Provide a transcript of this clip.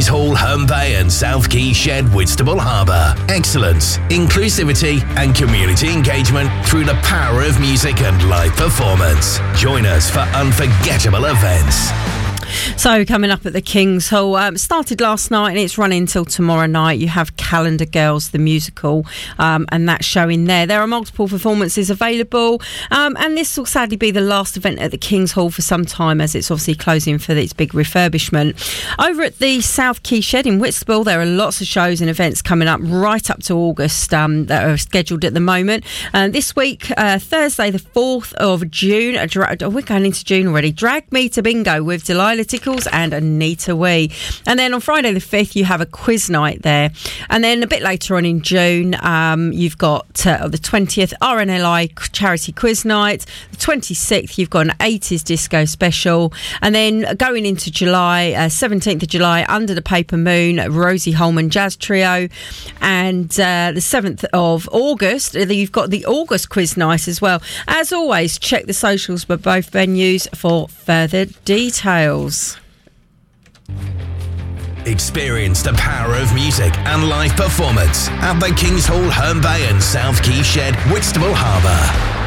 Hall, Herne Bay and South Quay Shed, Whitstable Harbour. Excellence, inclusivity and community engagement through the power of music and live performance. Join us for unforgettable events. So coming up at the King's Hall, started last night and it's running till tomorrow night. You have Calendar Girls, the musical, and that's showing there. There are multiple performances available, and this will sadly be the last event at the King's Hall for some time, as it's obviously closing for its big refurbishment. Over at the South Quay Shed in Whitstable, there are lots of shows and events coming up right up to August that are scheduled at the moment. This week, Thursday the 4th of June, we're going into June already, Drag Me to Bingo with Delilah Tickles and Anita Wee. And then on Friday the 5th, you have a quiz night there. And then a bit later on in June, you've got the 20th RNLI charity quiz night. The 26th, you've got an 80s disco special. And then going into July, 17th of July, Under the Paper Moon, Rosie Holman Jazz Trio. And the 7th of August, you've got the August quiz night as well. As always, check the socials for both venues for further details. Experience the power of music and live performance at the King's Hall, Herne Bay and South Quay Shed, Whitstable Harbour.